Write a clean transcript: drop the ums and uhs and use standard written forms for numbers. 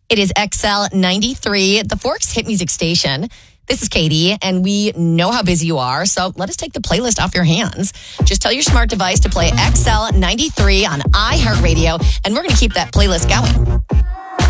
It is XL93, the Forks Hit Music Station. This is Katie, and we know how busy you are, so let us take the playlist off your hands. Just tell your smart device to play XL93 on iHeartRadio, and we're going to keep that playlist going.